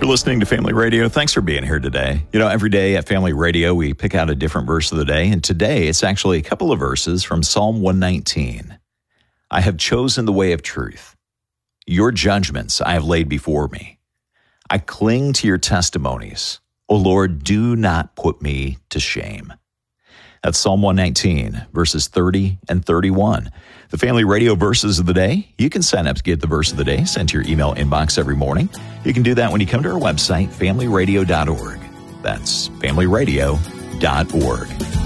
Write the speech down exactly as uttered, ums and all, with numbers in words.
listening to Family Radio. Thanks for being here today. You know, every day at Family Radio, we pick out a different verse of the day. And today, it's actually a couple of verses from Psalm one nineteen. I have chosen the way of truth. Your judgments I have laid before me. I cling to your testimonies. O Lord, do not put me to shame. That's Psalm one nineteen, verses thirty and thirty-one. The Family Radio verses of the day. You can sign up to get the verse of the day sent to your email inbox every morning. You can do that when you come to our website, family radio dot org. That's family radio dot org.